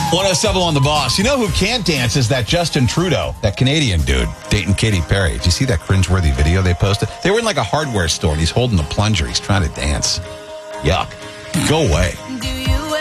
107 on the Boss. You know who can't dance is that Justin Trudeau, that Canadian dude, dating Katy Perry. Did you see that cringeworthy video they posted? They were in like a hardware store and he's holding a plunger. He's trying to dance. Yuck. Go away.